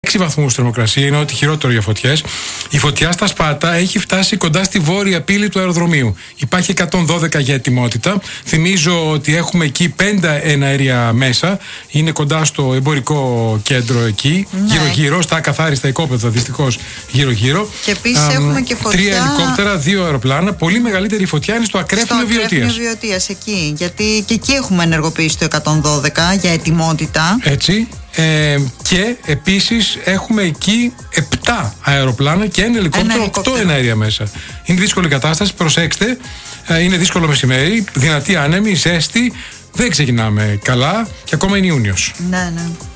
6 βαθμούς θερμοκρασία, είναι ό,τι χειρότερο για φωτιές. Η φωτιά στα Σπάτα έχει φτάσει κοντά στη βόρεια πύλη του αεροδρομίου. Υπάρχει 112 για ετοιμότητα. Θυμίζω ότι έχουμε εκεί 5 εναέρια μέσα. Είναι κοντά στο εμπορικό κέντρο εκεί. Γύρω-γύρω, στα ακαθάριστα οικόπεδα δυστυχώς γύρω-γύρω. Και επίσης έχουμε και φωτιά. 3 ελικόπτερα, 2 αεροπλάνα. Πολύ μεγαλύτερη φωτιά είναι στο Ακρέφνιο Βιωτίας. Εκεί. Γιατί και εκεί έχουμε ενεργοποιήσει το 112 για ετοιμότητα. Έτσι. Και επίσης έχουμε εκεί 7 αεροπλάνα και ένα ελικόπτερο, 8 εναέρια μέσα. Είναι δύσκολη κατάσταση, προσέξτε. Είναι δύσκολο μεσημέρι, δυνατή άνεμη, ζέστη. Δεν ξεκινάμε καλά και ακόμα είναι Ιούνιος. Ναι.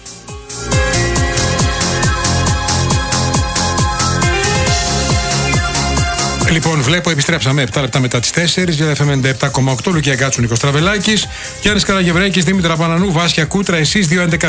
Λοιπόν, βλέπω, επιστρέψαμε 7 λεπτά μετά τις 4 για FM 97,8. Λουκία Γκάτσου, Νίκος Τραβελάκης, Γιάννης Καραγευρέκης, Δήμητρα Πανανού, Βάσια Κούτρα. Εσείς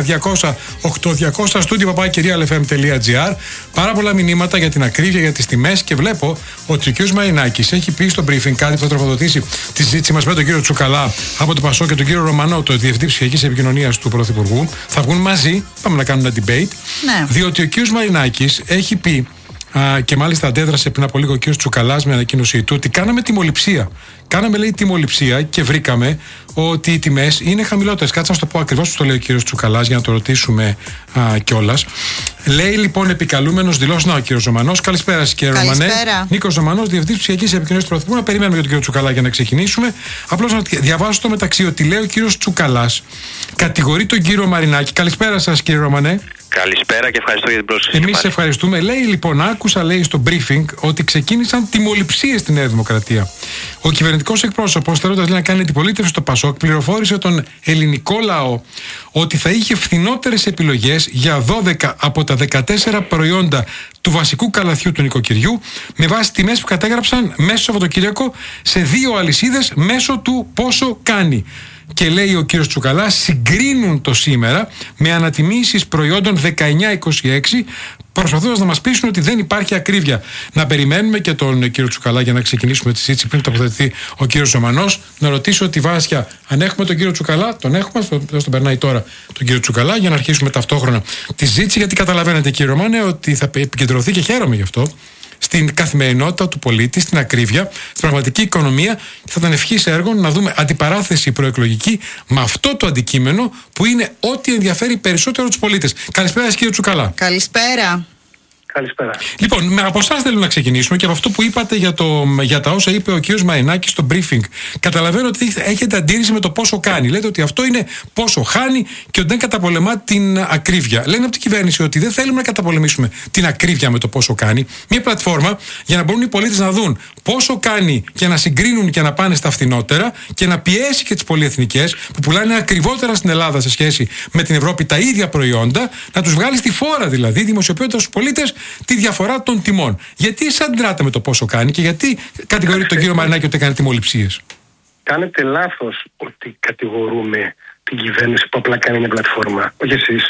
211-200-8200, στούντιο papakirialfm.gr. Πάρα πολλά μηνύματα για την ακρίβεια, για τις τιμές. Και βλέπω ότι ο κ. Μαρινάκης έχει πει στο briefing κάτι που θα τροφοδοτήσει τη συζήτηση μας με τον κύριο Τσουκαλά από το Πασό και τον κύριο Ρωμανό, το Διευθυντή Ψηφιακής Επικοινωνίας του Πρωθυπουργού. Θα βγουν μαζί, πάμε να κάνουμε ένα debate. Ναι. Διότι ο κ. Μαρινάκης έχει πει. Και μάλιστα αντέδρασε πριν από λίγο ο κ. Τσουκαλάς με ανακοίνωσή του ότι κάναμε τιμοληψία. Κάναμε, λέει, τιμοληψία και βρήκαμε ότι οι τιμές είναι χαμηλότερες. Κάτσε να σου το πω ακριβώς που το λέει ο κ. Τσουκαλάς για να το ρωτήσουμε κιόλας. Λέει λοιπόν επικαλούμενος δηλώσει. Να, ο κ. Ζωμανός. Καλησπέρα σας, κ. Ρωμανέ. Νίκος Ζωμανός, Διευθυντής Ψηφιακής Επικοινωνίας του Πρωθυπουργού. Να περιμένουμε για τον κ. Τσουκαλά για να ξεκινήσουμε. Απλώς να διαβάσω στο μεταξύ ότι λέει ο κ. Τσουκαλάς κατηγορεί τον κ. Μαρινάκη. Καλησπέρα σας, κ. Ρωμανέ. Καλησπέρα και ευχαριστώ για την πρόσκληση. Εμείς ευχαριστούμε. Λέει λοιπόν, άκουσα, λέει στο briefing ότι ξεκίνησαν τιμοληψίες στη Νέα Δημοκρατία. Ο κυβερνητικός εκπρόσωπος, θέλοντας να κάνει αντιπολίτευση στο Πασόκ, πληροφόρησε τον ελληνικό λαό ότι θα είχε φθηνότερες επιλογές για 12 από τα 14 προϊόντα του βασικού καλαθιού του νοικοκυριού, με βάση τιμές που κατέγραψαν μέσα στο Σαββατοκύριακο σε 2 αλυσίδες μέσω του πόσο κάνει. Και λέει ο κύριος Τσουκαλάς, συγκρίνουν το σήμερα με ανατιμήσεις προϊόντων 19-26, προσπαθώντας να μας πείσουν ότι δεν υπάρχει ακρίβεια. Να περιμένουμε και τον κύριο Τσουκαλά για να ξεκινήσουμε τη συζήτηση πριν τοποθετηθεί ο κύριος Ζωμανός. Να ρωτήσω τη Βάσια αν έχουμε τον κύριο Τσουκαλά. Τον έχουμε, στον περνάει τώρα τον κύριο Τσουκαλά, για να αρχίσουμε ταυτόχρονα τη συζήτηση. Γιατί καταλαβαίνετε, κύριε Ρωμάνε, ότι θα επικεντρωθεί, και χαίρομαι γι' αυτό, στην καθημερινότητα του πολίτη, στην ακρίβεια, στην πραγματική οικονομία, και θα ήταν ευχής έργων να δούμε αντιπαράθεση προεκλογική με αυτό το αντικείμενο που είναι ό,τι ενδιαφέρει περισσότερο τους πολίτες. Καλησπέρα, κύριε Τσουκαλά. Καλησπέρα. Καλησπέρα. Λοιπόν, από εσάς θέλω να ξεκινήσουμε και από αυτό που είπατε για τα όσα είπε ο κύριος Μαρινάκης στο briefing. Καταλαβαίνω ότι έχετε αντίρρηση με το πόσο κάνει. Λέτε ότι αυτό είναι πόσο χάνει και ότι δεν καταπολεμά την ακρίβεια. Λένε από την κυβέρνηση ότι δεν θέλουμε να καταπολεμήσουμε την ακρίβεια με το πόσο κάνει. Μια πλατφόρμα για να μπορούν οι πολίτες να δουν πόσο κάνει και να συγκρίνουν και να πάνε στα φθηνότερα και να πιέσει και τις πολυεθνικές που πουλάνε ακριβότερα στην Ελλάδα σε σχέση με την Ευρώπη τα ίδια προϊόντα, να τους βγάλει στη φόρα δηλαδή, δημοσιοποιώντας στους πολίτες τη διαφορά των τιμών. Γιατί εσείς αντιδράτε με το πόσο κάνει και γιατί κατηγορείτε τον κύριο Μαρινάκη ότι έκανε τιμοληψίες? Κάνετε λάθος ότι κατηγορούμε την κυβέρνηση που απλά κάνει μια πλατφόρμα. Όχι εσείς.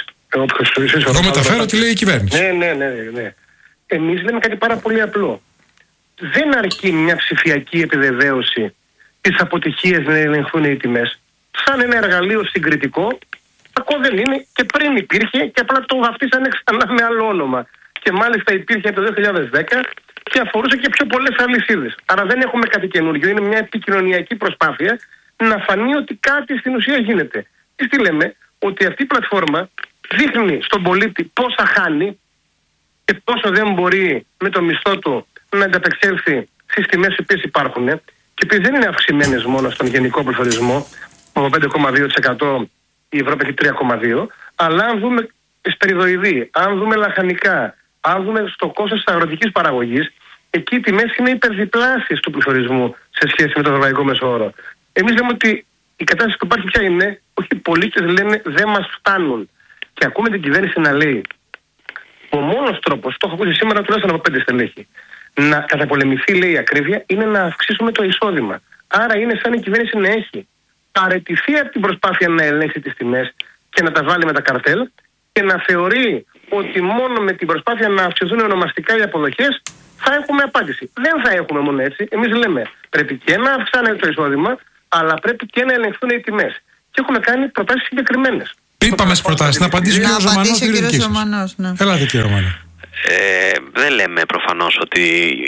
Εγώ μεταφέρω τι λέει η κυβέρνηση. Ναι. Εμείς λέμε κάτι πάρα πολύ απλό. Δεν αρκεί μια ψηφιακή επιβεβαίωση της αποτυχίας να ελεγχθούν οι τιμές. Σαν ένα εργαλείο συγκριτικό, ακόμα δεν είναι, και πριν υπήρχε και απλά το βαφτίσανε ξανά με άλλο όνομα. Και μάλιστα υπήρχε από το 2010 και αφορούσε και πιο πολλές αλυσίδες. Άρα δεν έχουμε κάτι καινούργιο. Είναι μια επικοινωνιακή προσπάθεια να φανεί ότι κάτι στην ουσία γίνεται. Τι λέμε? Ότι αυτή η πλατφόρμα δείχνει στον πολίτη πόσα χάνει και πόσο δεν μπορεί με το μισθό του να ανταπεξέλθει στις τιμές οι οποίες υπάρχουν. Και επειδή δεν είναι αυξημένες μόνο στον γενικό πληθωρισμό, από 5,2% η Ευρώπη έχει 3,2%, αλλά αν δούμε εσπεριδοειδή, αν δούμε λαχανικά, αν δούμε στο κόστος της αγροτικής παραγωγής, εκεί οι τιμές είναι υπερδιπλάσιες του πληθωρισμού σε σχέση με το ευρωπαϊκό μέσο όρο. Εμείς λέμε ότι η κατάσταση που υπάρχει πια είναι, όχι, οι πολίτες λένε δεν μας φτάνουν. Και ακούμε την κυβέρνηση να λέει, ο μόνος τρόπος, το έχω ακούσει σήμερα τουλάχιστον από 5 στελέχη, να καταπολεμηθεί, λέει, η ακρίβεια, είναι να αυξήσουμε το εισόδημα. Άρα είναι σαν η κυβέρνηση να έχει παραιτηθεί από την προσπάθεια να ελέγξει τις τιμές και να τα βάλει με τα καρτέλ και να θεωρεί ότι μόνο με την προσπάθεια να αυξηθούν ονομαστικά οι αποδοχές θα έχουμε απάντηση. Δεν θα έχουμε μόνο έτσι. Εμείς λέμε πρέπει και να αυξάνεται το εισόδημα, αλλά πρέπει και να ελεγχθούν οι τιμές. Και έχουμε κάνει προτάσεις συγκεκριμένες. Πάμε στις προτάσεις. Να απαντήσει ο κύριος Ρωμανός. Ελάτε κύριε Ρωμανό. Δεν λέμε προφανώς ότι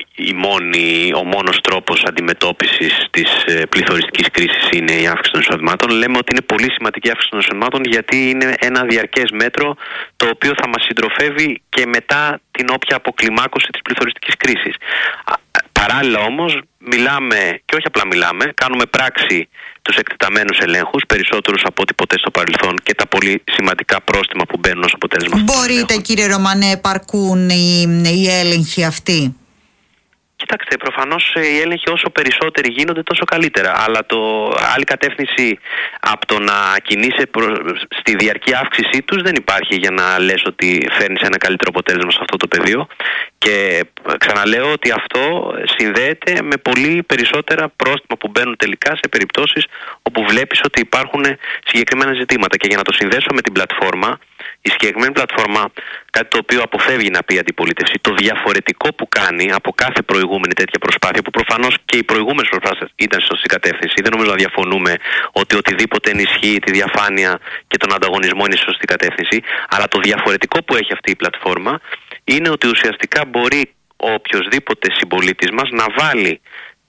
ο μόνος τρόπος αντιμετώπισης της πληθωριστικής κρίσης είναι η αύξηση των εισοδημάτων. Λέμε ότι είναι πολύ σημαντική η αύξηση των εισοδημάτων, γιατί είναι ένα διαρκές μέτρο το οποίο θα μας συντροφεύει και μετά την όποια αποκλιμάκωση της πληθωριστικής κρίσης. Παράλληλα όμως μιλάμε, και όχι απλά μιλάμε, κάνουμε πράξη τους εκτεταμένους ελέγχους, περισσότερους από ό,τι ποτέ στο παρελθόν, και τα πολύ σημαντικά πρόστιμα που μπαίνουν ως αποτέλεσμα. Μπορείτε κύριε Ρωμανέ, επαρκούν οι έλεγχοι αυτοί? Κοιτάξτε, προφανώς οι έλεγχοι όσο περισσότεροι γίνονται τόσο καλύτερα, αλλά άλλη κατεύθυνση από το να κινείσαι στη διαρκή αύξησή τους δεν υπάρχει για να λες ότι φέρνεις ένα καλύτερο αποτέλεσμα σε αυτό το πεδίο. Και ξαναλέω ότι αυτό συνδέεται με πολύ περισσότερα πρόστιμα που μπαίνουν τελικά σε περιπτώσεις όπου βλέπεις ότι υπάρχουν συγκεκριμένα ζητήματα. Και για να το συνδέσω με την πλατφόρμα, η συγκεκριμένη πλατφόρμα, κάτι το οποίο αποφεύγει να πει η αντιπολίτευση, το διαφορετικό που κάνει από κάθε προηγούμενη τέτοια προσπάθεια, που προφανώς και οι προηγούμενες προσπάθειες ήταν στη σωστή κατεύθυνση, δεν νομίζω να διαφωνούμε ότι οτιδήποτε ενισχύει τη διαφάνεια και τον ανταγωνισμό είναι στη σωστή κατεύθυνση, αλλά το διαφορετικό που έχει αυτή η πλατφόρμα είναι ότι ουσιαστικά μπορεί ο οποιοσδήποτε συμπολίτης μας να βάλει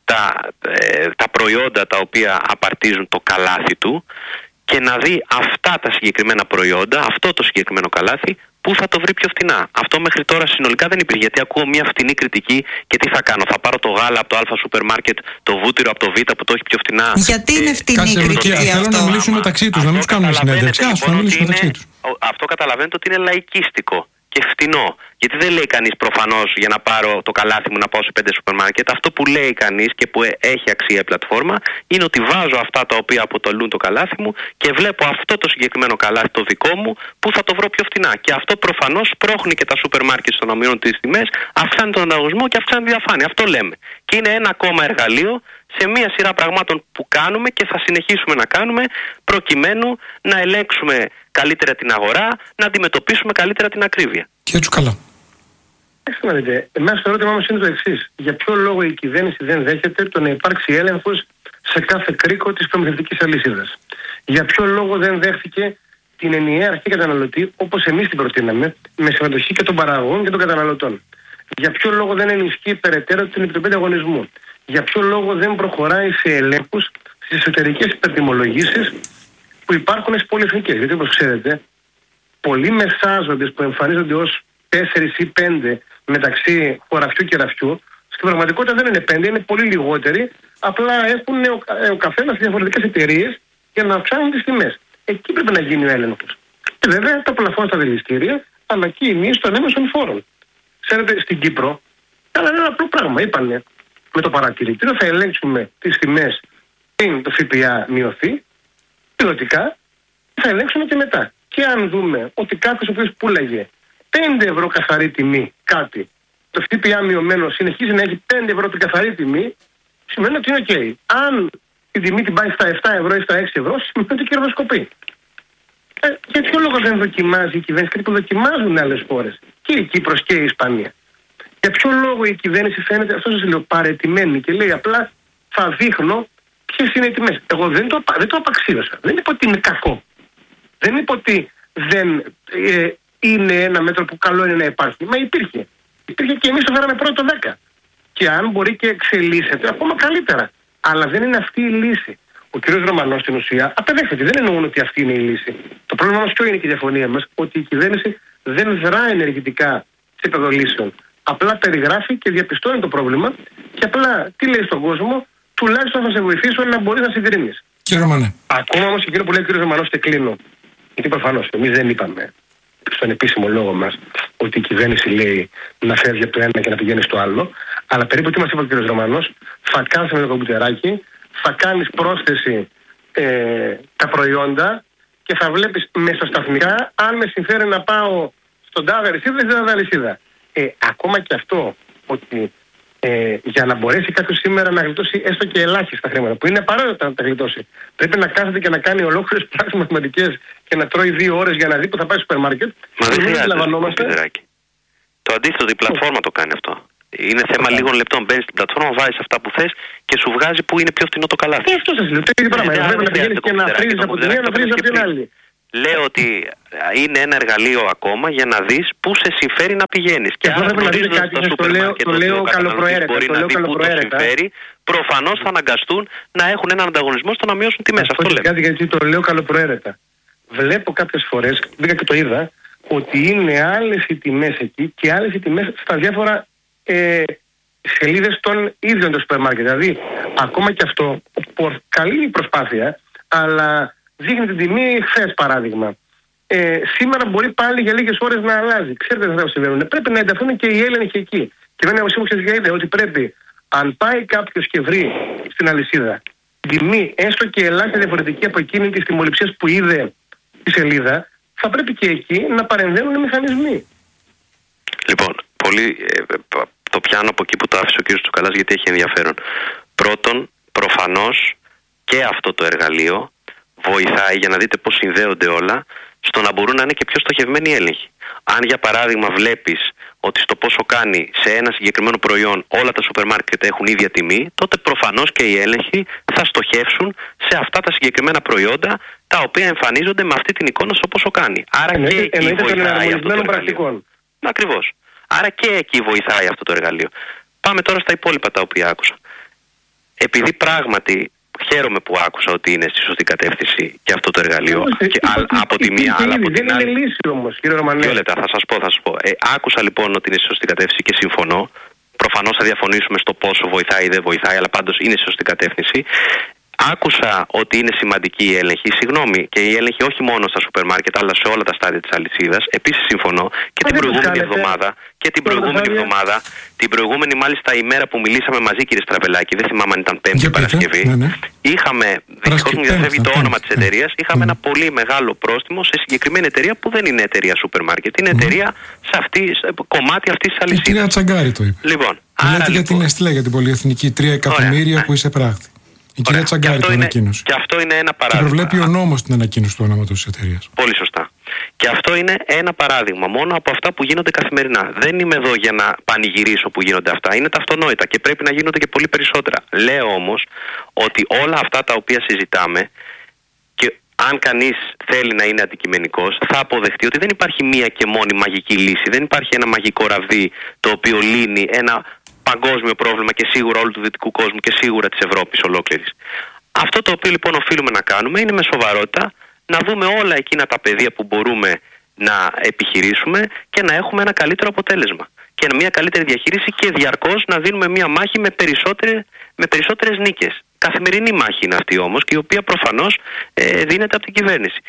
τα προϊόντα τα οποία απαρτίζουν το καλάθι του και να δει αυτά τα συγκεκριμένα προϊόντα, αυτό το συγκεκριμένο καλάθι, πού θα το βρει πιο φτηνά. Αυτό μέχρι τώρα συνολικά δεν υπήρχε, γιατί ακούω μια φτηνή κριτική και τι θα κάνω, θα πάρω το γάλα από το Α σούπερ μάρκετ, το βούτυρο από το Β που το έχει πιο φτηνά. Γιατί είναι φτηνή κριτική αυτό? Θέλω να μιλήσουν μεταξύ τους, να μην τους κάνουμε συνέντευξη. Αυτό καταλαβαίνετε ότι είναι λαϊκίστικο και φτηνό. Γιατί δεν λέει κανείς προφανώς για να πάρω το καλάθι μου να πάω σε 5 σούπερ μάρκετ. Αυτό που λέει κανείς και που έχει αξία η πλατφόρμα είναι ότι βάζω αυτά τα οποία αποτελούν το καλάθι μου και βλέπω αυτό το συγκεκριμένο καλάθι, το δικό μου, που θα το βρω πιο φτηνά. Και αυτό προφανώς πρόχνει και τα σούπερ μάρκετ στο να μειώνουν τις τιμές, αυξάνει τον ανταγωνισμό και αυξάνει τη διαφάνεια. Αυτό λέμε. Και είναι ένα ακόμα εργαλείο σε μία σειρά πραγμάτων που κάνουμε και θα συνεχίσουμε να κάνουμε προκειμένου να ελέγξουμε καλύτερα την αγορά, να αντιμετωπίσουμε καλύτερα την ακρίβεια. Και Τσουκαλά. Εμάς το ερώτημα μας είναι το εξής. Για ποιο λόγο η κυβέρνηση δεν δέχεται το να υπάρξει έλεγχος σε κάθε κρίκο της προμηθευτικής αλυσίδας? Για ποιο λόγο δεν δέχτηκε την ενιαία αρχή καταναλωτή, όπως εμείς την προτείναμε, με συμμετοχή και των παραγωγών και των καταναλωτών? Για ποιο λόγο δεν ενισχύει περαιτέρω την Επιτροπή Ανταγωνισμού? Για ποιο λόγο δεν προχωράει σε ελέγχους στις εσωτερικές υπερτιμολογήσεις που υπάρχουν στις πολυεθνικές? Γιατί όπως ξέρετε, πολλοί μεσάζοντες που εμφανίζονται ως 4 ή 5 μεταξύ χωραφιού και ραφιού, στην πραγματικότητα δεν είναι 5, είναι πολύ λιγότεροι. Απλά έχουν ο καθένας διαφορετικές εταιρείες για να αυξάνουν τις τιμές. Εκεί πρέπει να γίνει ο έλεγχος. Και βέβαια τα πλαφόν στα δηληστήρια, αλλά και η μείωση των έμεσων φόρων. Ξέρετε, στην Κύπρο κάνανε ένα απλό πράγμα. Είπανε, με το παρατηρητήριο θα ελέγξουμε τις τιμές πριν το ΦΠΑ μειωθεί, πιλωτικά, θα ελέγξουμε και μετά. Και αν δούμε ότι κάποιος ο οποίος πουλάγε 5 ευρώ καθαρή τιμή κάτι, το ΦΠΑ μειωμένο συνεχίζει να έχει 5 ευρώ την καθαρή τιμή, σημαίνει ότι είναι OK. Αν η τιμή την πάει στα 7 ευρώ ή στα 6 ευρώ, σημαίνει ότι κερδοσκοπεί. Για ποιο λόγο δεν δοκιμάζει η κυβέρνηση, κάτι που δοκιμάζουν άλλες χώρες, και η Κύπρος και η Ισπανία? Για ποιο λόγο η κυβέρνηση φαίνεται, αυτό σας λέω, παραιτημένη και λέει απλά θα δείχνω ποιες είναι οι τιμές? Εγώ δεν το απαξίωσα. Δεν είπα ότι είναι κακό. Δεν είπα ότι δεν είναι ένα μέτρο που καλό είναι να υπάρχει. Μα υπήρχε. Υπήρχε και εμείς το φέραμε πρώτο 10. Και αν μπορεί και εξελίσσεται, ακόμα καλύτερα. Αλλά δεν είναι αυτή η λύση. Ο κ. Ρωμανός στην ουσία απεδέχεται. Δεν εννοούν ότι αυτή είναι η λύση. Το πρόβλημα μας ποιο είναι και η διαφωνία μας? Ότι η κυβέρνηση δεν δρά ενεργητικά σε επίπεδο λύσεων. Απλά περιγράφει και διαπιστώνει το πρόβλημα και απλά τι λέει στον κόσμο? Τουλάχιστον θα σε βοηθήσω να μπορείς να συγκρίνεις. Κύριε Ρωμανέ. Ακόμα όμως εκείνο που λέει ο κ. Ρωμανός, και κλείνω. Γιατί προφανώς εμείς δεν είπαμε στον επίσημο λόγο μας ότι η κυβέρνηση λέει να φεύγει από το ένα και να πηγαίνει στο άλλο. Αλλά περίπου τι μας είπε ο κ. Ρωμανός? Θα κάνεις με το κομπιουτεράκι, θα κάνεις πρόσθεση τα προϊόντα και θα βλέπεις μεσοσταθμικά αν με συμφέρει να πάω στον τάδε αλυσίδα ή στην τάδε αλυσίδα. Ακόμα και αυτό, ότι για να μπορέσει κάποιος σήμερα να γλιτώσει έστω και ελάχιστα χρήματα, που είναι απαραίτητα να τα γλιτώσει, πρέπει να κάθεται και να κάνει ολόκληρες πράξεις μαθηματικές και να τρώει 2 ώρες για να δει που θα πάει στο σούπερ μάρκετ. Μα δεν χρειάζεται. Το αντίθετο, η πλατφόρμα το κάνει αυτό. Είναι θέμα λίγων λεπτών. Μπαίνεις στην πλατφόρμα, βάζεις αυτά που θες και σου βγάζει που είναι πιο φτηνό το καλάθι. Αυτό σας λέω. Το ίδιο πράγμα. Πρέπει να πηγαίνεις και να βρίζεις από τη μία, να βρίζεις από την άλλη. Λέω ότι είναι ένα εργαλείο ακόμα για να δεις πού σε συμφέρει να πηγαίνεις. Και αν γνωρίζοντας το σούπερ μάρκετ ότι ο καταναλωτής μπορεί να δει πού το συμφέρει, προφανώς θα αναγκαστούν να έχουν έναν ανταγωνισμό στο να μειώσουν τιμές. Αυτό λέμε. Κάτι γιατί το λέω καλοπροαίρετα. Βλέπω κάποιες φορές, μπήκα και το είδα, ότι είναι άλλες οι τιμές εκεί και άλλες οι τιμές στα διάφορα σελίδες των ίδιων των σούπερ μάρκετ. Δηλαδή, ακόμα και αυτό, καλή προσπάθεια, αλλά δείχνει την τιμή χθες παράδειγμα. Σήμερα μπορεί πάλι για λίγες ώρες να αλλάζει. Ξέρετε τι θα συμβαίνουν. Πρέπει να ενταχθούν και οι έλεγχοι εκεί. Και δεν έχω σημασία για ιδέα ότι πρέπει, αν πάει κάποιος και βρει στην αλυσίδα τιμή έστω και ελάχιστα διαφορετική από εκείνη της τιμοληψίας που είδε στη σελίδα, θα πρέπει και εκεί να παρεμβαίνουν οι μηχανισμοί. Λοιπόν, το πιάνω από εκεί που το άφησε ο κ. Τσουκαλάς, γιατί έχει ενδιαφέρον. Πρώτον, προφανώς και αυτό το εργαλείο βοηθάει, για να δείτε πώς συνδέονται όλα, στο να μπορούν να είναι και πιο στοχευμένοι έλεγχοι. Αν για παράδειγμα βλέπεις ότι στο πόσο κάνει σε ένα συγκεκριμένο προϊόν όλα τα σούπερ μάρκετ έχουν ίδια τιμή, τότε προφανώς και οι έλεγχοι θα στοχεύσουν σε αυτά τα συγκεκριμένα προϊόντα τα οποία εμφανίζονται με αυτή την εικόνα στο πόσο κάνει. Άρα και εκεί βοηθάει αυτό το εργαλείο. Ακριβώς. Άρα και εκεί βοηθάει αυτό το εργαλείο. Πάμε τώρα στα υπόλοιπα τα οποία άκουσα. Επειδή πράγματι χαίρομαι που άκουσα ότι είναι στη σωστή κατεύθυνση και αυτό το εργαλείο. Από τη μία, αλλά από την άλλη. Δεν είναι λύση όμως, κύριε Ρωμανέ. 2 λεπτά, θα σας πω. Άκουσα λοιπόν ότι είναι στη σωστή κατεύθυνση και συμφωνώ. Προφανώς θα διαφωνήσουμε στο πόσο βοηθάει ή δεν βοηθάει, αλλά πάντως είναι στη σωστή κατεύθυνση. Άκουσα ότι είναι σημαντική η έλεγχη. Συγγνώμη, και η έλεγχη όχι μόνο στα σούπερ μάρκετ, αλλά σε όλα τα στάδια της αλυσίδας. Επίσης συμφωνώ. Και την προηγούμενη εβδομάδα. Την προηγούμενη μάλιστα ημέρα που μιλήσαμε μαζί, κύριε Στραβελάκη, δεν θυμάμαι αν ήταν Πέμπτη ή Παρασκευή. Ναι. Είχαμε, δυστυχώς μου διαφεύγει το όνομα της εταιρείας, είχαμε ένα πολύ μεγάλο πρόστιμο σε συγκεκριμένη εταιρεία που δεν είναι εταιρεία σούπερ μάρκετ. Είναι εταιρεία σε κομμάτι αυτής της αλυσίδας. Η κυρία Τσαγκάρη το είπε. Λοιπόν, λέτε για την Εστιλέ, για την πολυεθνική, 3 εκατομμύρια που είσαι πράκτη. Η κυρία Τσαγκάρη το ανακοίνωσε. Και αυτό είναι ένα παράδειγμα. Και προβλέπει ο νόμος την ανακοίνωση του ονόματος της εταιρείας. Πολύ σωστά. Και αυτό είναι ένα παράδειγμα μόνο από αυτά που γίνονται καθημερινά. Δεν είμαι εδώ για να πανηγυρίσω που γίνονται αυτά. Είναι τα αυτονόητα και πρέπει να γίνονται και πολύ περισσότερα. Λέω όμως ότι όλα αυτά τα οποία συζητάμε, και αν κανείς θέλει να είναι αντικειμενικός, θα αποδεχτεί ότι δεν υπάρχει μία και μόνη μαγική λύση. Δεν υπάρχει ένα μαγικό ραβδί το οποίο λύνει ένα παγκόσμιο πρόβλημα και σίγουρα όλου του δυτικού κόσμου και σίγουρα της Ευρώπης ολόκληρης. Αυτό το οποίο λοιπόν οφείλουμε να κάνουμε είναι με σοβαρότητα να δούμε όλα εκείνα τα πεδία που μπορούμε να επιχειρήσουμε και να έχουμε ένα καλύτερο αποτέλεσμα και μια καλύτερη διαχείριση και διαρκώς να δίνουμε μια μάχη με περισσότερες νίκες. Καθημερινή μάχη είναι αυτή όμως, και η οποία προφανώς δίνεται από την κυβέρνηση.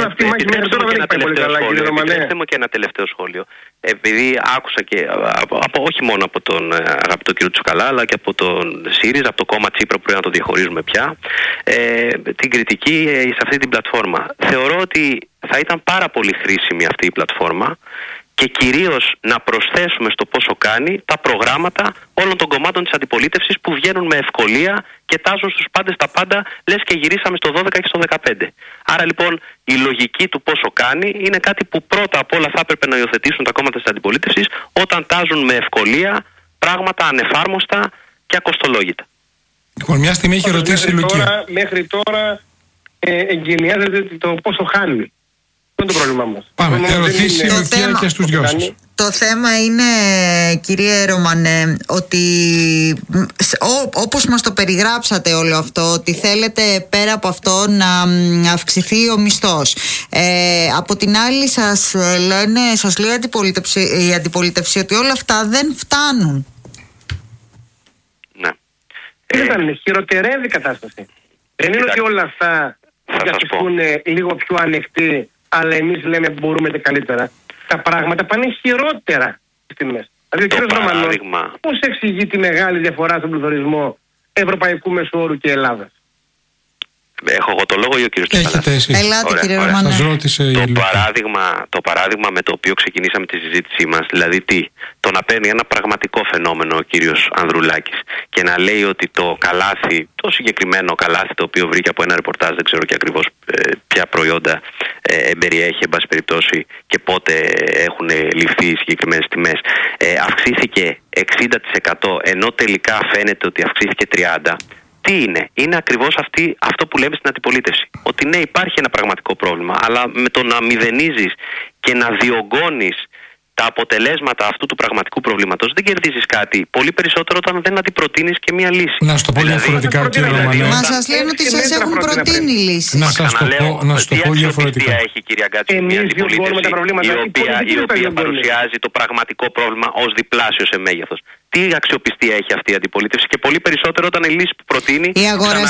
Επιτρέψτε μου και ένα τελευταίο σχόλιο. Επειδή άκουσα και όχι μόνο από τον αγαπητό κύριο Τσουκαλά, αλλά και από τον ΣΥΡΙΖΑ, από το κόμμα Τσίπρα που πρέπει να το διαχωρίζουμε πια, την κριτική σε αυτή την πλατφόρμα. Θεωρώ ότι θα ήταν πάρα πολύ χρήσιμη αυτή η πλατφόρμα και κυρίως να προσθέσουμε στο πόσο κάνει τα προγράμματα όλων των κομμάτων της αντιπολίτευσης που βγαίνουν με ευκολία και τάζουν στους πάντες τα πάντα, λες και γυρίσαμε στο 12 και στο 15. Άρα λοιπόν η λογική του πόσο κάνει είναι κάτι που πρώτα απ' όλα θα έπρεπε να υιοθετήσουν τα κόμματα της αντιπολίτευσης όταν τάζουν με ευκολία πράγματα ανεφάρμοστα και ακοστολόγητα. Λοιπόν, μια στιγμή έχει ρωτήσει η Λουκία. Μέχρι τώρα εγκαινιάζεται το πόσο χάνει. Αυτό είναι το πρόβλημά μας. Πάμε, ερωτήσει η Λουκία και στους δυο σας. Το θέμα είναι, κύριε Ρωμανέ, ότι όπως μας το περιγράψατε όλο αυτό, ότι θέλετε πέρα από αυτό να αυξηθεί ο μισθός. Από την άλλη σας λέει η αντιπολίτευση ότι όλα αυτά δεν φτάνουν. Ναι. Δεν φτάνουν, χειροτερεύει η κατάσταση. Δεν είναι ότι όλα αυτά θα καθιστούν λίγο πιο ανοιχτοί, αλλά εμείς λέμε μπορούμε και καλύτερα. Τα πράγματα πάνε χειρότερα στις τιμές. Δηλαδή ο κ. Ρωμανός πώς εξηγεί τη μεγάλη διαφορά στον πληθωρισμό ευρωπαϊκού μεσοόρου και Ελλάδας? Έχω εγώ το λόγο ή ο κ. Τσουκαλάς? Ελάτε, κύριε Ρωμανέ. Το παράδειγμα με το οποίο ξεκινήσαμε τη συζήτησή μας, δηλαδή το να παίρνει ένα πραγματικό φαινόμενο ο κύριος Ανδρουλάκης και να λέει ότι το καλάθι, το συγκεκριμένο καλάθι το οποίο βρήκε από ένα ρεπορτάζ, δεν ξέρω και ακριβώς ποια προϊόντα περιέχει, εν πάση περιπτώσει, και πότε έχουν ληφθεί οι συγκεκριμένες τιμές, αυξήθηκε 60%, ενώ τελικά φαίνεται ότι αυξήθηκε 30%. Τι είναι? Είναι ακριβώς αυτό που λέμε στην αντιπολίτευση. Ότι ναι, υπάρχει ένα πραγματικό πρόβλημα, αλλά με το να μηδενίζεις και να διωγγώνεις τα αποτελέσματα αυτού του πραγματικού προβλήματος δεν κερδίζεις κάτι. Πολύ περισσότερο όταν δεν αντιπροτείνεις και μία λύση. Να σου το πω διαφορετικά, κύριε Ρωμανέ. Μα σας λένε ότι σας έχουν προτείνει λύσεις. Να σας το πω διαφορετικά. Τι έχει, κυρία Γκάτση, μια αντιπολίτευση η οποία παρουσιάζει το πραγματικό πρόβλημα ως διπλάσιο σε μέγεθος? Τι αξιοπιστία έχει αυτή η αντιπολίτευση? Και πολύ περισσότερο όταν η λύση που προτείνει, η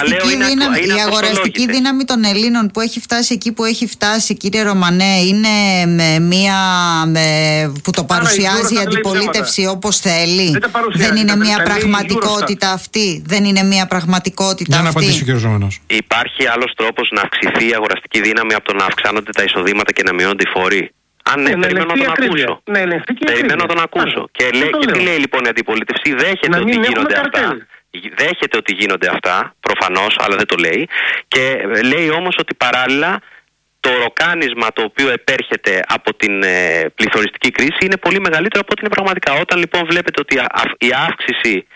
αγοραστική δύναμη των Ελλήνων που έχει φτάσει εκεί που έχει φτάσει, κύριε Ρωμανέ, είναι μία που το παρουσιάζει η αντιπολίτευση όπως θέλει? Δεν είναι μία πραγματικότητα αυτή? Δεν είναι μία πραγματικότητα αυτή? Για να απαντήσει ο κύριος Ρωμανός. Υπάρχει άλλος τρόπος να αυξηθεί η αγοραστική δύναμη από το να αυξάνονται τα εισοδήματα και να μειώνονται οι φόροι? Περιμένω να τον ακούσω. Περιμένω να τον ακούσω. Και τι λέει λοιπόν η αντιπολίτευση? Δέχεται ότι γίνονται αυτά. Δέχεται ότι γίνονται αυτά, προφανώς, αλλά δεν το λέει. Και λέει όμως ότι παράλληλα το ροκάνισμα το οποίο επέρχεται από την πληθωριστική κρίση είναι πολύ μεγαλύτερο από ό,τι είναι πραγματικά. Όταν λοιπόν βλέπετε ότι η αύξηση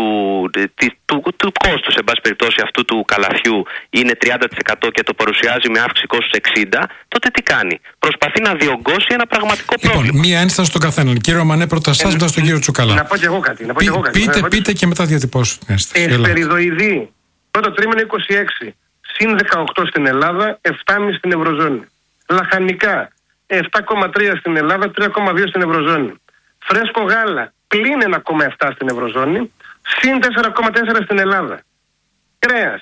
του κόστους, εν πάση περιπτώσει, αυτού του καλαθιού είναι 30% και το παρουσιάζει με αύξηση κόστους 60%, τότε τι κάνει? Προσπαθεί να διωγγώσει ένα πραγματικό πρόβλημα. Λοιπόν, μία ένσταση στον καθέναν. Κύριε Ρωμανέ, πρώτα εσάς, μετά στον κύριο Τσουκαλά. Να πω και εγώ κάτι. Πείτε και μετά διατυπώσω την ένσταση. Εσπεριδοειδή, πρώτο τρίμηνο 26, συν 18 στην Ελλάδα, 7,5 στην Ευρωζώνη. Λαχανικά, 7,3 στην Ελλάδα, 3,2 στην Ευρωζώνη. Φρέσκο γάλα, πλην 1,7 στην Ευρωζώνη, συν 4,4 στην Ελλάδα. Κρέας,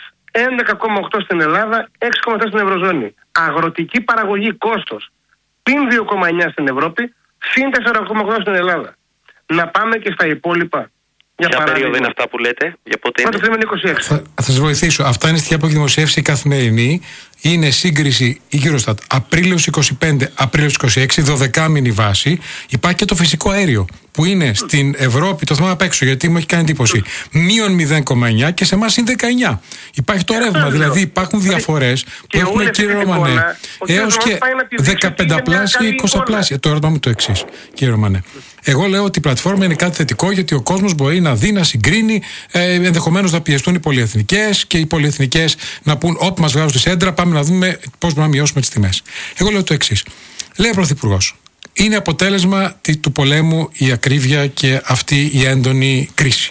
11,8 στην Ελλάδα, 6,4 στην Ευρωζώνη. Αγροτική παραγωγή κόστος, πλην 2,9 στην Ευρώπη, συν 4,8 στην Ελλάδα. Να πάμε και στα υπόλοιπα. Ποια περίοδο είναι αυτά που λέτε? Για πότε είναι? Θα σας βοηθήσω. Αυτά είναι στοιχεία που έχει δημοσιεύσει η Καθημερινή. Είναι σύγκριση η Eurostat Απρίλιος 25, Απρίλιος 26, 12μηνη βάση. Υπάρχει και το φυσικό αέριο που είναι στην Ευρώπη, το θυμάμαι απ' έξω γιατί μου έχει κάνει εντύπωση, μείον 0,9 και σε εμάς είναι 19. Υπάρχει το ρεύμα, δηλαδή υπάρχουν διαφορές που έχουμε, κύριε Ρωμανέ, έως και 15πλάσια ή 20πλάσια. Το ερώτημα μου το εξής, κύριε Ρωμανέ. Εγώ λέω ότι η πλατφόρμα είναι κάτι θετικό γιατί ο κόσμος μπορεί να δει, να συγκρίνει, ενδεχομένως να πιεστούν οι πολυεθνικές και οι πολυεθνικές να πούν όπ, μας βγάζουν στη σέντρα, πάμε να δούμε πώς μπορούμε να μειώσουμε τις τιμές. Εγώ λέω το εξής. Λέει ο Πρωθυπουργός. Είναι αποτέλεσμα του πολέμου η ακρίβεια και αυτή η έντονη κρίση.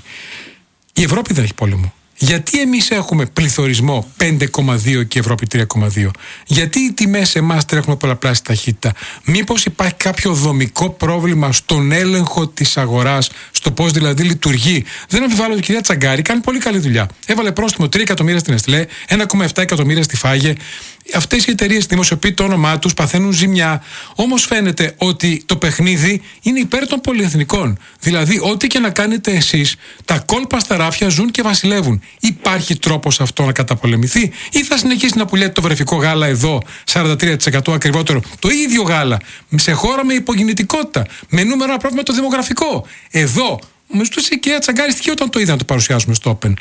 Η Ευρώπη δεν έχει πόλεμο. Γιατί εμείς έχουμε πληθωρισμό 5,2 και η Ευρώπη 3,2? Γιατί οι τιμές σε εμάς τρέχουν πολλαπλάσια ταχύτητα? Μήπως υπάρχει κάποιο δομικό πρόβλημα στον έλεγχο της αγοράς, στο πώς δηλαδή λειτουργεί? Δεν αμφιβάλλω ότι η κυρία Τσαγκάρη κάνει πολύ καλή δουλειά. Έβαλε πρόστιμο 3 εκατομμύρια στην Εστλέ, 1,7 εκατομμύρια στη Φάγε. Αυτές οι εταιρείες δημοσιοποιεί το όνομά τους, παθαίνουν ζημιά. Όμως φαίνεται ότι το παιχνίδι είναι υπέρ των πολυεθνικών. Δηλαδή, ό,τι και να κάνετε εσείς, τα κόλπα στα ράφια ζουν και βασιλεύουν. Υπάρχει τρόπος αυτό να καταπολεμηθεί, ή θα συνεχίσει να πουλιέται το βρεφικό γάλα εδώ 43% ακριβότερο, το ίδιο γάλα, σε χώρα με υπογεννητικότητα, με νούμερο ένα πρόβλημα το δημογραφικό? Εδώ. Μου ζητούσε η κυρία Τσαγκάρη στοιχείο όταν το είδα να το παρουσιάσουμε στο Open.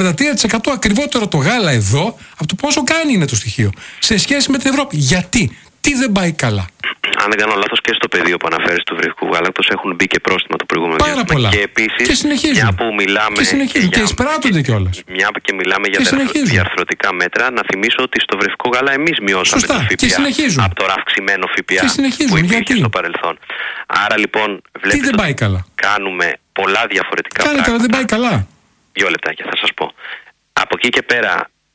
43% ακριβότερο το γάλα εδώ από το πόσο κάνει είναι το στοιχείο σε σχέση με την Ευρώπη. Γιατί? Τι δεν πάει καλά? Αν δεν κάνω λάθος, και στο πεδίο που αναφέρεις του βρεφικού γάλακτος έχουν μπει και πρόστιμα το προηγούμενο διάστημα. Πάρα πολλά. Και επίσης, και συνεχίζουν. μια που μιλάμε. Και συνεχίζουν και εισπράττονται κιόλας. Μια και μιλάμε για διαρθρωτικά μέτρα, να θυμίσω ότι στο βρεφικό γάλα εμείς μειώσαμε το ΦΠΑ από το αυξημένο ΦΠΑ που υπήρχε στο παρελθόν. Άρα λοιπόν, βλέπετε. Τι δεν πάει καλά? Κάνουμε πολλά διαφορετικά πράγματα. Καλά, δεν πάει καλά. 2 λεπτάκια θα σας πω. Από εκεί και πέρα,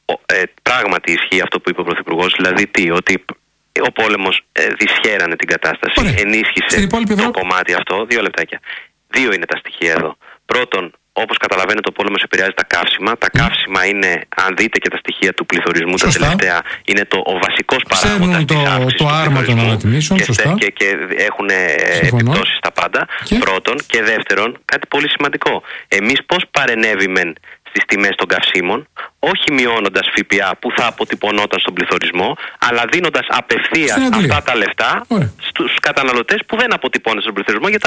πράγματι ισχύει αυτό που είπε ο Πρωθυπουργός, δηλαδή ότι ο πόλεμος δυσχέρανε την κατάσταση. Ωραία. Ενίσχυσε το κομμάτι αυτό. 2 λεπτάκια. 2 είναι τα στοιχεία εδώ. Πρώτον, όπως καταλαβαίνετε, ο πόλεμος επηρεάζει τα καύσιμα. Τα καύσιμα είναι, αν δείτε και τα στοιχεία του πληθωρισμού τα τελευταία, είναι ο βασικός παράγοντας της αύξησης το άρμα των ανατιμήσεων. Και έχουν επιπτώσεις στα πάντα. Πρώτον. Και δεύτερον, κάτι πολύ σημαντικό. Εμείς πώς παρενέβημεν στις τιμές των καυσίμων, όχι μειώνοντας ΦΠΑ που θα αποτυπωνόταν στον πληθωρισμό, αλλά δίνοντας απευθείας αυτά τα λεφτά στους καταναλωτές που δεν αποτυπώνονται στον πληθωρισμό, γιατί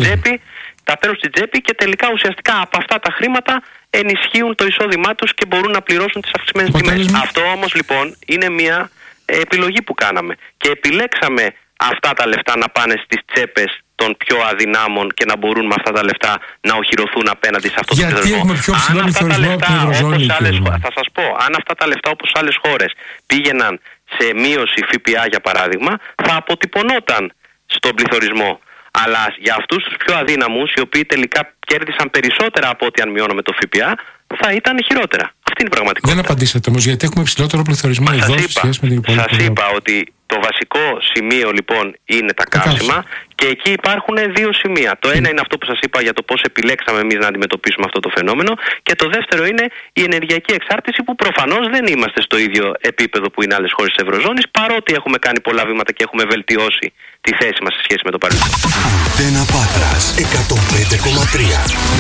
τα παίρνουν στην τσέπη και τελικά ουσιαστικά από αυτά τα χρήματα ενισχύουν το εισόδημά τους και μπορούν να πληρώσουν τις αυξημένες τιμές. Αυτό όμως λοιπόν είναι μια επιλογή που κάναμε και επιλέξαμε αυτά τα λεφτά να πάνε στις τσέπες των πιο αδυνάμων και να μπορούν με αυτά τα λεφτά να οχυρωθούν απέναντι σε αυτό το πληθωρισμό. Γιατί έχουμε πιο ψηλό πληθωρισμό από την Ευρωζώνη. Θα σας πω, αν αυτά τα λεφτά όπως άλλες χώρες πήγαιναν σε μείωση ΦΠΑ για παράδειγμα, θα αποτυπωνόταν στον πληθωρισμό. Αλλά για αυτούς τους πιο αδύναμους, οι οποίοι τελικά κέρδισαν περισσότερα από ό,τι αν μειώναμε το ΦΠΑ, θα ήταν χειρότερα. Αυτή είναι η πραγματικότητα. Δεν απαντήσατε όμως, γιατί έχουμε ψηλότερο πληθωρισμό εδώ σε σχέση με την υπόλοιπη. Σας είπα ότι το βασικό σημείο λοιπόν είναι τα καύσιμα και εκεί υπάρχουν δύο σημεία. Το ένα είναι αυτό που σας είπα για το πώς επιλέξαμε εμείς να αντιμετωπίσουμε αυτό το φαινόμενο, και το δεύτερο είναι η ενεργειακή εξάρτηση, που προφανώς δεν είμαστε στο ίδιο επίπεδο που είναι άλλες χώρες της Ευρωζώνης, παρότι έχουμε κάνει πολλά βήματα και έχουμε βελτιώσει τη θέση μας σε σχέση με το παρελθόν. Αντένα Πάτρας 105,3.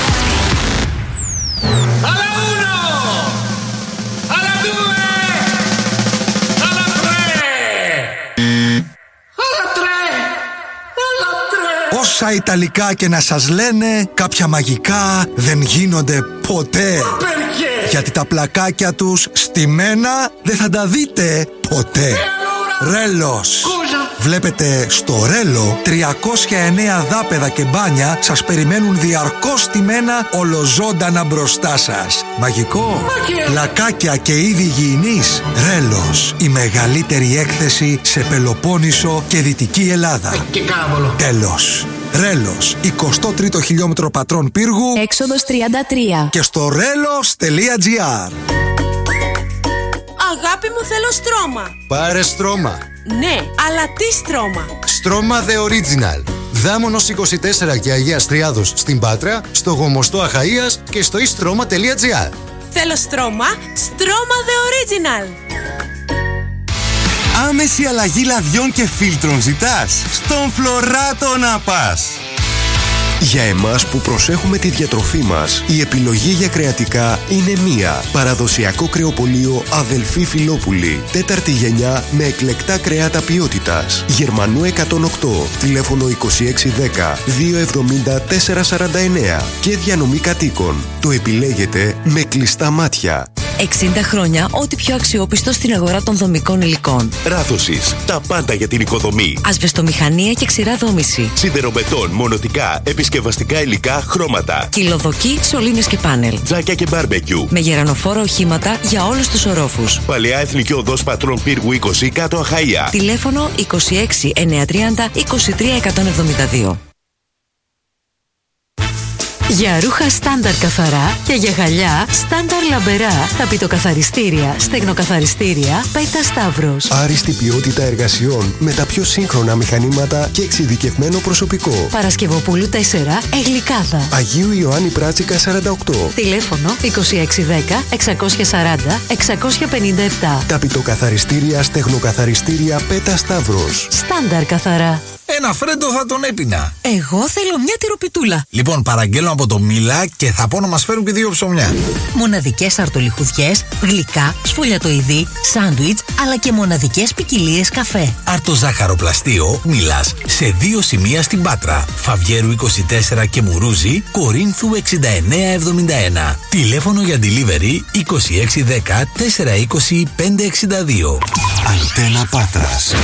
Όσα Ιταλικά και να σας λένε, κάποια μαγικά δεν γίνονται ποτέ. Γιατί τα πλακάκια τους στημένα δεν θα τα δείτε ποτέ. Ρέλος. Βλέπετε, στο Ρέλο 309 δάπεδα και μπάνια σας περιμένουν διαρκώς στημένα ολοζώντανα μπροστά σας. Μαγικό. Πλακάκια και είδη υγιεινής. Ρέλος. Η μεγαλύτερη έκθεση σε Πελοπόννησο και Δυτική Ελλάδα. Τέλος. Ρέλος, 23ο χιλιόμετρο Πατρών Πύργου, έξοδος 33. Και στο relos.gr. Αγάπη μου, θέλω στρώμα. Πάρε στρώμα. Ναι, αλλά τι στρώμα? Στρώμα The Original. Δάμονος 24 και Αγίας Τριάδος στην Πάτρα, στο Γομοστό Αχαΐας και στο istρoma.gr. Θέλω στρώμα, στρώμα The Original. Άμεση αλλαγή λαδιών και φίλτρων ζητάς? Στον Φλωράτο να πας. Για εμάς που προσέχουμε τη διατροφή μας, η επιλογή για κρεατικά είναι μία. Παραδοσιακό κρεοπωλείο Αδελφή Φιλόπουλη. 4η γενιά με εκλεκτά κρεάτα ποιότητας. Γερμανού 108, τηλέφωνο 2610 270 449 και διανομή κατοίκων. Το επιλέγετε με κλειστά μάτια. 60 χρόνια ό,τι πιο αξιόπιστο στην αγορά των δομικών υλικών. Ράθωσης, τα πάντα για την οικοδομή. Ασβεστομηχανία και ξηρά δόμηση. Σιδεροβετόν, μονοτικά, επισκευαστικά υλικά, χρώματα. Κυλοδοκή, σωλήνες και πάνελ. Τζάκια και μπάρμπεκιου. Με γερανοφόρα οχήματα για όλους τους ορόφους. Παλαιά Εθνική Οδός Πατρών Πύργου 20, κάτω Αχαΐα. Τηλέφωνο 26 930 23 172. Για ρούχα στάνταρ καθαρά και για γυαλιά στάνταρ λαμπερά, ταπητοκαθαριστήρια, στεγνοκαθαριστήρια, Πέτα Σταύρος. Άριστη ποιότητα εργασιών με τα πιο σύγχρονα μηχανήματα και εξειδικευμένο προσωπικό. Παρασκευοπούλου 4, Εγλικάδα. Αγίου Ιωάννη Πράτσικα 48. Τηλέφωνο 2610 640 657. Ταπητοκαθαριστήρια, στεγνοκαθαριστήρια, Πέτα Σταύρος. Στάνταρ καθαρά. Ένα φρέντο θα τον έπινα. Εγώ θέλω μια τυροπιτούλα. Λοιπόν, παραγγέλνω από το Μίλα και θα πω να μας φέρουν και 2 ψωμιά. Μοναδικές αρτολιχουδιές, γλυκά, σφολιατοειδή, σάντουιτς, αλλά και μοναδικές ποικιλίες καφέ. Αρτοζάχαροπλαστείο Μίλας σε 2 σημεία στην Πάτρα. Φαβιέρου 24 και Μουρούζι, Κορίνθου 6971. Τηλέφωνο για delivery 2610 420 562. Αντένα Πάτρας.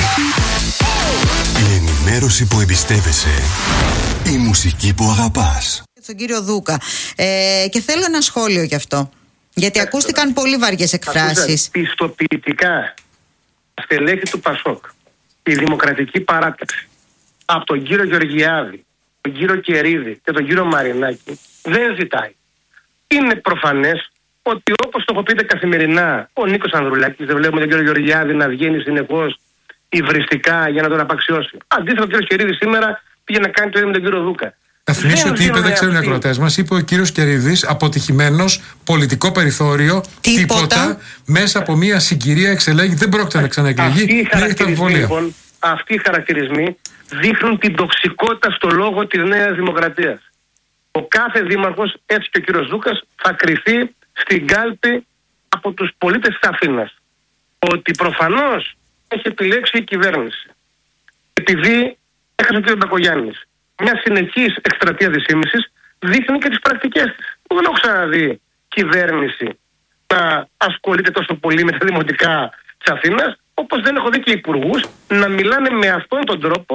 Η ενημέρωση που εμπιστεύεσαι. Η μουσική που αγαπάς. Στον κύριο Δούκα. Και θέλω ένα σχόλιο γι' αυτό. Γιατί ακούστηκαν πολύ βαριές εκφράσεις. Πιστοποιητικά στελέχη του Πασόκ, η Δημοκρατική Παράταξη, από τον κύριο Γεωργιάδη, τον κύριο Κερίδη και τον κύριο Μαρινάκη, δεν ζητάει. Είναι προφανές ότι, όπως το έχω πείτε καθημερινά, ο Νίκος Ανδρουλάκης, δεν βλέπουμε τον κύριο Γεωργιάδη να βγαίνει συνεχώς υβριστικά για να τον απαξιώσει. Αντίθετα, ο κύριος Κερίδης σήμερα πήγε να κάνει το ίδιο με τον κύριο Δούκα. Να θυμίσω ότι είπε, δεν ξέρουν οι ακροατές μας, είπε ο κύριος Κερίδης, αποτυχημένος, πολιτικό περιθώριο, τίποτα, μέσα από μια συγκυρία εξελέγει, δεν πρόκειται να ξαναεκλεγεί. Λοιπόν, αυτοί οι χαρακτηρισμοί δείχνουν την τοξικότητα στο λόγο της Νέας Δημοκρατίας. Ο κάθε δήμαρχος, έτσι και ο κύριος Δούκας, θα κριθεί στην κάλπη από τους πολίτες της Αθήνας. Ότι προφανώς έχει επιλέξει η κυβέρνηση. Επειδή έχασε ο κ. Μπακογιάννης μια συνεχής εκστρατεία δυσήμισης, δείχνει και τις πρακτικές της. Δεν έχω ξαναδεί κυβέρνηση να ασχολείται τόσο πολύ με τα δημοτικά της Αθήνας, όπως δεν έχω δει και υπουργούς να μιλάνε με αυτόν τον τρόπο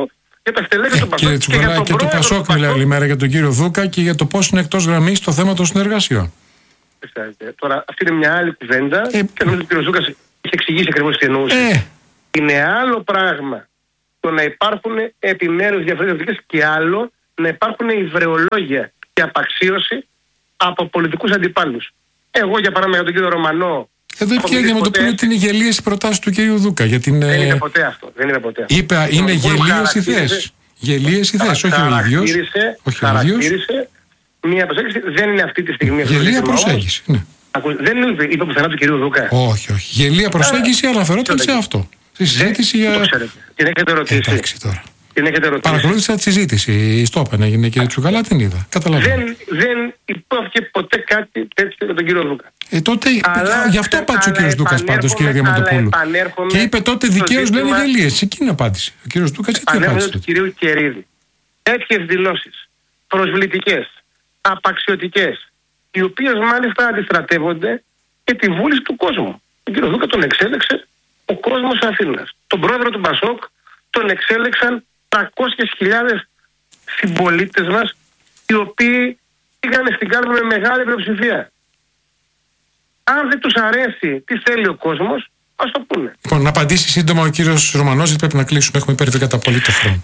για τα στελέχη του Πασόκ. Κύριε Τσουκαλά, και το Πασόκ μιλάει όλη μέρα για τον κύριο Δούκα και για το πώς είναι εκτός γραμμής το θέμα των συνεργασιών. Τώρα, αυτή είναι μια άλλη κουβέντα και νομίζω ότι ο κ. Δούκας έχει εξηγήσει ακριβώς τι εννοούσε. Είναι άλλο πράγμα το να υπάρχουν επιμέρους διαφορετικές και άλλο να υπάρχουν υβρεολόγια και απαξίωση από πολιτικούς αντιπάλους. Εγώ, για παράδειγμα, για τον κύριο Ρωμανό. Εδώ είπε και για το πει ότι είναι γελίες οι προτάσεις του κύριου Δούκα. Για την, δεν είπε ποτέ αυτό. Δεν είπε ποτέ αυτό. Είπε, είναι γελίες οι θέσεις. Γελίες οι θέσεις, όχι ο ίδιος. Χαρακτήρισε μία προσέγγιση, δεν είναι αυτή τη στιγμή. Γελία προσέγγιση. Ναι. Δεν είπε πουθενά του κυρίου Δούκα. Όχι. Γελία προσέγγιση, αλλά αφαιρόταν σε αυτό. Στη συζήτηση για. Την έχετε ρωτήσει. Εντάξει τώρα. Την έχετε ρωτήσει. Παρακολούθησα τη συζήτηση. Στο όπεν έγινε και Τσουκαλά την είδα. Καταλαβαίνω. Δεν υπόθηκε ποτέ κάτι τέτοιο με τον κύριο Δούκα. Τότε γι' αυτό απάντησε ο κύριος Δούκας πάντως, κύριε Διαμαντοπούλου. Και είπε τότε δικαίως λένε γελίες. Εκείνη απάντησε. Ο κύριος Δούκας τι απάντησε. Του κυρίου Κερίδη. Τέτοιες δηλώσεις προσβλητικές, απαξιωτικές, οι οποίες μάλιστα αντιστρατεύονται και τη βούληση του κόσμου. Ο κύριος Δούκα τον εξέλεξε ο κόσμος Αθήνας. Τον πρόεδρο του Πασόκ τον εξέλεξαν 300.000 συμπολίτες μας, οι οποίοι πήγαν στην κάλπη με μεγάλη πλειοψηφία. Αν δεν τους αρέσει τι θέλει ο κόσμος, ας το πούνε. Λοιπόν, να απαντήσει σύντομα ο κύριος Ρωμανός, γιατί πρέπει να κλείσουμε. Έχουμε υπέρβει κατά πολύ το χρόνο.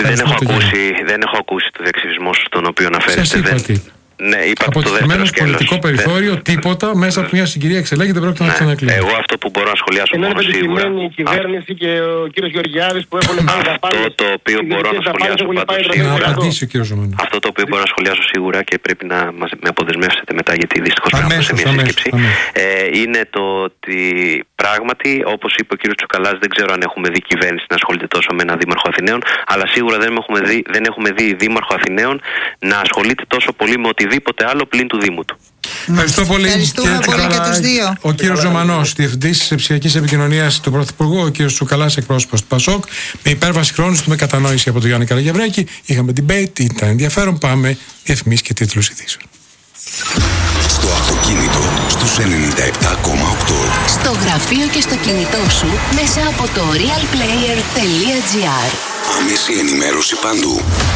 Δεν έχω ακούσει το διαξυβισμό στον οποίο αναφέρεστε. Ναι, αποτυχημένο πολιτικό περιθώριο, τίποτα μέσα από μια συγκυρία εξελέγεται, πρόκειται να ξανακλείσει. Εγώ αυτό που μπορώ να σχολιάσω μόνο σίγουρα. Είναι η κυβέρνηση και ο κύριος Γεωργιάδης που έχουν πάρει τα πάντα. Αυτό το οποίο μπορώ να σχολιάσω σίγουρα. Αυτό το οποίο μπορώ να σχολιάσω σίγουρα και πρέπει να με αποδεσμεύσετε μετά, γιατί δυστυχώς πρέπει να σε μια σύσκεψη. Είναι το ότι πράγματι, όπως είπε ο κύριος Τσουκαλάς, δεν ξέρω αν έχουμε δει κυβέρνηση να ασχολείται τόσο με ένα δήμαρχο Αθηναίων, αλλά σίγουρα δεν έχουμε δει δήμαρχο Αθηναίων να ασχολείται τόσο πολύ με οτιδήποτε άλλο πλην του Δήμου του. Ευχαριστώ πολύ. Ευχαριστούμε πολύ και τους δύο. Ο κύριος Ζωμανός, διευθυντής της ψηφιακής επικοινωνίας του Πρωθυπουργού, ο κύριος Τσουκαλάς, εκπρόσωπος του Πασόκ. Με υπέρβαση χρόνου, με κατανόηση από τον Γιάννη Καραγευρέκη. Είχαμε debate, ήταν ενδιαφέρον. Πάμε διαφημίσεις και τίτλους ειδήσεων. Στο αυτοκίνητο στους 97,8. Στο γραφείο και στο κινητό σου μέσα από το realplayer.gr. Άμεση ενημέρωση παντού.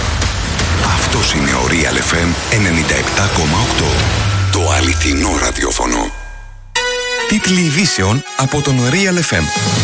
Αυτός είναι ο Real FM 97,8. Το αληθινό ραδιόφωνο. Τίτλοι ειδήσεων από τον Real FM.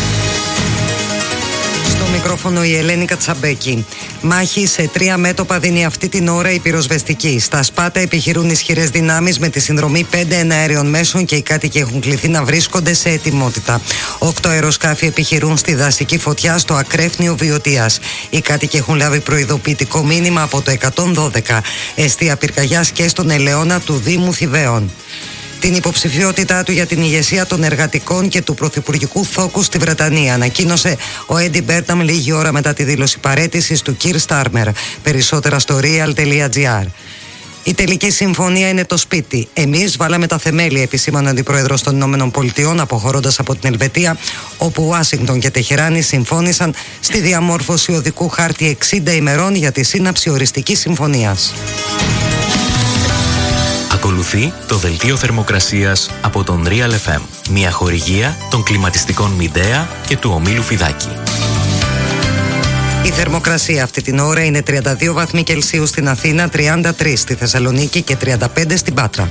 Στο μικρόφωνο η Ελένη Κατσαμπέκη. Μάχη σε 3 μέτωπα δίνει αυτή την ώρα η πυροσβεστική. Στα Σπάτα επιχειρούν ισχυρές δυνάμεις με τη συνδρομή 5 εναέριων μέσων και οι κάτοικοι έχουν κληθεί να βρίσκονται σε ετοιμότητα. 8 αεροσκάφη επιχειρούν στη δασική φωτιά στο ακρέφνιο Βιωτίας. Οι κάτοικοι έχουν λάβει προειδοποιητικό μήνυμα από το 112. Εστία πυρκαγιάς και στον Ελαιώνα του Δήμου Θηβαίων. Την υποψηφιότητά του για την ηγεσία των εργατικών και του πρωθυπουργικού θόκου στη Βρετανία ανακοίνωσε ο Έντι Μπέρταμ λίγη ώρα μετά τη δήλωση παραίτησης του Κιρ Στάρμερ. Περισσότερα στο real.gr. Η τελική συμφωνία είναι το σπίτι. Εμείς βάλαμε τα θεμέλια, επισήμανε ο αντιπρόεδρος των ΗΠΑ, αποχωρώντας από την Ελβετία, όπου Ουάσιγκτον και Τεχεράνη συμφώνησαν στη διαμόρφωση οδικού χάρτη 60 ημερών για τη σύναψη οριστικής συμφωνίας. Ακολουθεί το δελτίο θερμοκρασίας από τον Real FM. Μια χορηγία των κλιματιστικών Μιντέα και του ομίλου Φιδάκη. Η θερμοκρασία αυτή την ώρα είναι 32 βαθμοί Κελσίου στην Αθήνα, 33 στη Θεσσαλονίκη και 35 στην Πάτρα.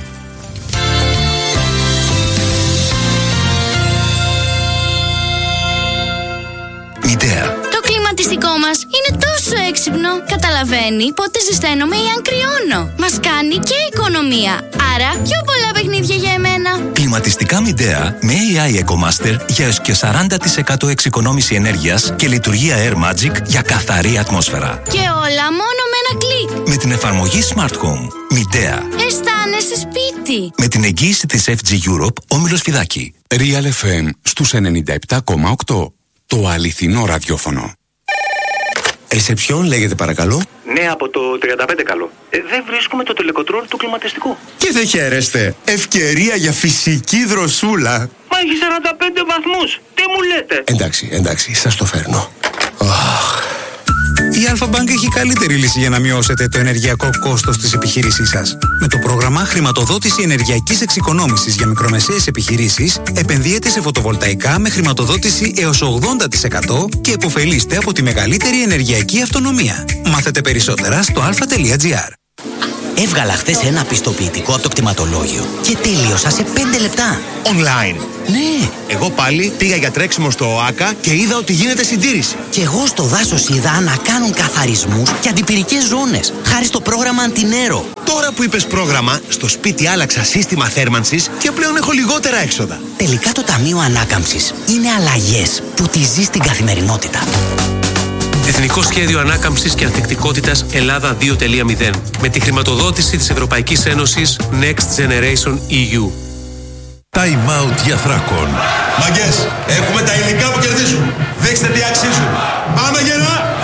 Μιντέα. Το κλιματιστικό μας είναι τόσο έξυπνο. Καταλαβαίνει πότε ζεσταίνομαι ή αν κρυώνω. Μας κάνει και οικονομία. Άρα πιο πολλά παιχνίδια για εμένα. Κλιματιστικά Μιντέα με AI EcoMaster για έως και 40% εξοικονόμηση ενέργειας και λειτουργία Air Magic για καθαρή ατμόσφαιρα. Και όλα μόνο με ένα κλικ. Με την εφαρμογή Smart Home. Μιντέα. Αισθάνεσαι σπίτι. Με την εγγύηση της FG Europe, όμιλος Φιδάκη. Real FM στους 97,8. Το αληθινό ραδιόφωνο. Ρεσεψιόν λέγεται παρακαλώ. Ναι, από το 35 καλό. Δεν βρίσκουμε το τελεκοτρόλ του κλιματιστικού. Και δεν χαίρεστε. Ευκαιρία για φυσική δροσούλα. Μα έχει 45 βαθμούς. Τι μου λέτε. Εντάξει, σας το φέρνω. Η Η Αλφα-Bank έχει καλύτερη λύση για να μειώσετε το ενεργειακό κόστος της επιχείρησής σας. Με το πρόγραμμα Χρηματοδότηση Ενεργειακής Εξοικονόμησης για μικρομεσαίες επιχειρήσεις, επενδύετε σε φωτοβολταϊκά με χρηματοδότηση έως 80% και επωφελείστε από τη μεγαλύτερη ενεργειακή αυτονομία. Μάθετε περισσότερα στο alpha.gr. Έβγαλα χθες ένα πιστοποιητικό από το κτηματολόγιο και τελείωσα σε 5 λεπτά. Online. Ναι. Εγώ πάλι πήγα για τρέξιμο στο ΟΑΚΑ και είδα ότι γίνεται συντήρηση. Και εγώ στο δάσος είδα να κάνουν καθαρισμούς και αντιπυρικές ζώνες, χάρη στο πρόγραμμα Αντινέρο. Τώρα που είπες πρόγραμμα, στο σπίτι άλλαξα σύστημα θέρμανσης και πλέον έχω λιγότερα έξοδα. Τελικά το Ταμείο Ανάκαμψης είναι αλλαγές που τη ζεις στην καθημερινότητα. Εθνικό Σχέδιο Ανάκαμψης και Ανθεκτικότητας Ελλάδα 2.0 με τη χρηματοδότηση της Ευρωπαϊκής Ένωσης Next Generation EU. Time out για Θράκον. Μαγκές, έχουμε τα υλικά που κερδίζουν. Δείξτε τι αξίζουν. Πάμε γερά!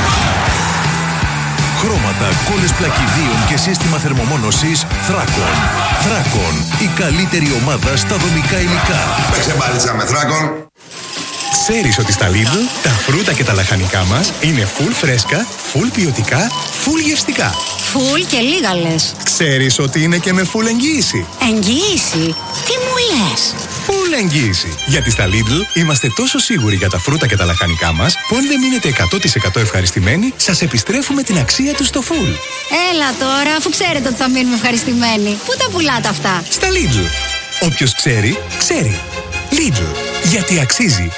Χρώματα, κόλλες πλακιδίων και σύστημα θερμομόνωσης Θράκον. Θράκον, η καλύτερη ομάδα στα δομικά υλικά. Παίξε μπάλιτσα με Θράκον. Ξέρεις ότι στα Lidl τα φρούτα και τα λαχανικά μας είναι full φρέσκα, full ποιοτικά, full γευστικά. Full και λίγα λες. Ξέρεις ότι είναι και με full εγγύηση. Εγγύηση? Τι μου λες? Full εγγύηση. Γιατί στα Lidl είμαστε τόσο σίγουροι για τα φρούτα και τα λαχανικά μας που αν δεν μείνετε 100% ευχαριστημένοι, σας επιστρέφουμε την αξία τους στο full. Έλα τώρα, αφού ξέρετε ότι θα μείνουμε ευχαριστημένοι. Πού τα πουλάτε αυτά? Στα Lidl. Όποιος ξέρει, ξέρει. Lidl. Γιατί αξίζει.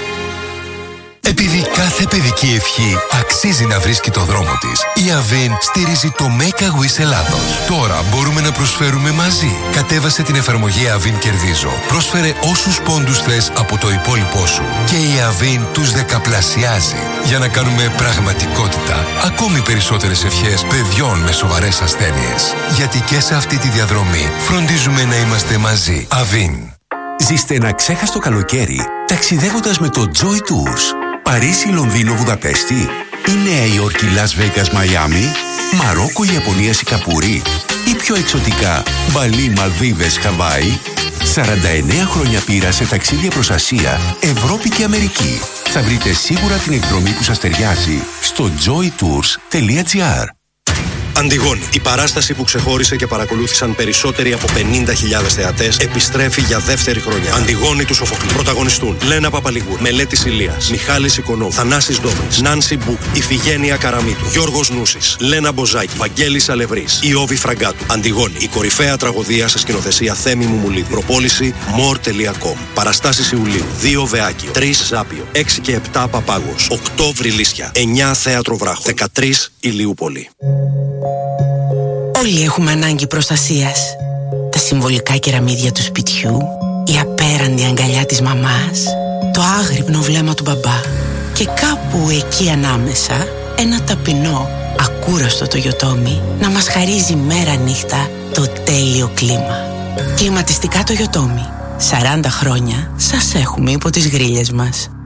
Επειδή κάθε παιδική ευχή αξίζει να βρίσκει το δρόμο της, η Avin στηρίζει το Make a Wish Ελλάδος. Τώρα μπορούμε να προσφέρουμε μαζί. Κατέβασε την εφαρμογή Avin Κερδίζω. Πρόσφερε όσους πόντους θες από το υπόλοιπό σου. Και η Avin τους δεκαπλασιάζει. Για να κάνουμε πραγματικότητα ακόμη περισσότερες ευχές παιδιών με σοβαρές ασθένειες. Γιατί και σε αυτή τη διαδρομή φροντίζουμε να είμαστε μαζί. Avin. Ζήστε ένα ξέχαστο καλοκαίρι ταξιδεύοντας με το Joy Tours. Παρίσι, Λονδίνο, Βουδαπέστη ή Νέα Υόρκη, Λας Βέγκας, Μαϊάμι, Μαρόκο, Ιαπωνία, Σιγκαπούρη ή πιο εξωτικά Μπαλί, Μαλδίβες, Χαβάη. 49 χρόνια πείρα σε ταξίδια προς Ασία, Ευρώπη και Αμερική. Θα βρείτε σίγουρα την εκδρομή που σας ταιριάζει στο joytours.gr. Αντιγόνη, η παράσταση που ξεχώρισε και παρακολούθησαν περισσότεροι από 50.000 θεατές, επιστρέφει για δεύτερη χρονιά. Αντιγόνη του Σοφοκλή. Πρωταγωνιστούν Λένα Παπαλιγούρ, Μελέτης Ηλίας, Μιχάλης Οικονόμου, Θανάσης Ντόμρης, Νάνση Μπούκ, Ιφηγένεια Καραμίτου, Γιώργος Νούσης, Λένα Μποζάκη, Βαγγέλης Αλευρής, Ιώβη Φραγκάτου. Αντιγόνη, η κορυφαία τραγωδία σε σκηνοθεσία Θέμη Μουμουλίδη. Προπόληση more.com. Παραστάσεις Ιουλίου, 2 Βεάκιο, 3 Ζάπιο, 6 και 7 Παπάγος, 8 Βρυλίσια, 9 Θέατρο Βράχο, 13 Ηλιούπολη. Όλοι έχουμε ανάγκη προστασίας. Τα συμβολικά κεραμίδια του σπιτιού, η απέραντη αγκαλιά της μαμάς, το άγρυπνο βλέμμα του μπαμπά και κάπου εκεί ανάμεσα ένα ταπεινό, ακούραστο Toyotomi να μας χαρίζει μέρα νύχτα το τέλειο κλίμα. Κλιματιστικά Toyotomi. 40 χρόνια σας έχουμε υπό τις γρίλες μας.